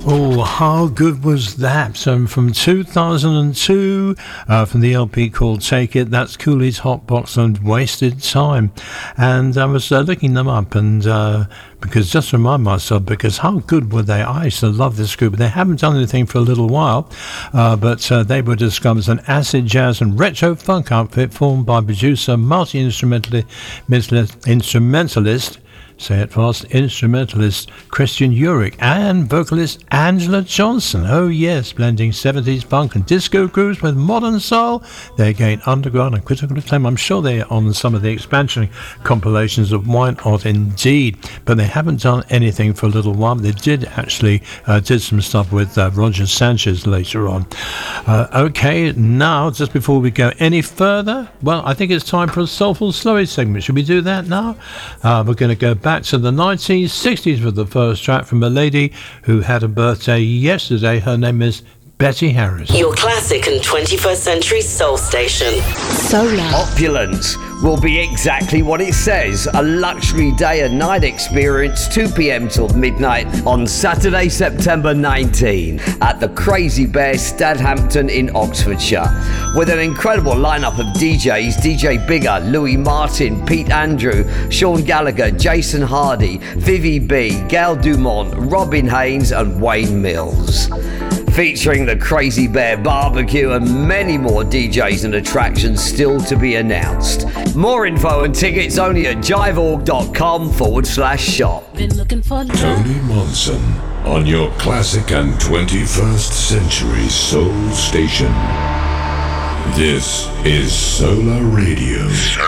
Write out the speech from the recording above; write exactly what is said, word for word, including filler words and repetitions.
Oh, how good was that? So from two thousand two, uh, from the L P called Take It, that's Cooley's Hot Box and Wasted Time. And I was uh, looking them up, and uh, because just to remind myself, because how good were they? I used to love this group. They haven't done anything for a little while, uh, but uh, they were described as an acid jazz and retro funk outfit formed by producer, multi-instrumentalist, instrumentalist, say it fast, instrumentalist Christian Urich and vocalist Angela Johnson. Oh yes, blending seventies funk and disco grooves with modern soul. They gained underground and critical acclaim. I'm sure they're on some of the expansion compilations of Why Not Indeed, but they haven't done anything for a little while. They did actually uh, did some stuff with uh, Roger Sanchez later on. Uh, okay, now just before we go any further, well, I think it's time for a Soulful Slowy segment. Should we do that now? Uh, we're going to go back to the nineteen sixties with the first track from a lady who had a birthday yesterday. Her name is Betty Harris. Your classic and twenty-first century soul station. Solar. Opulence will be exactly what it says. A luxury day and night experience, two p.m. till midnight on Saturday, September nineteenth at the Crazy Bear, Stadhampton in Oxfordshire. With an incredible lineup of D Js, D J Bigger, Louis Martin, Pete Andrew, Sean Gallagher, Jason Hardy, Vivi B, Gail Dumont, Robin Haynes and Wayne Mills. Featuring the Crazy Bear Barbecue and many more D Js and attractions still to be announced. More info and tickets only at jiveorg.com forward slash shop. Been looking for love. Tony Monson on your classic and twenty-first century soul station. This is Solar Radio.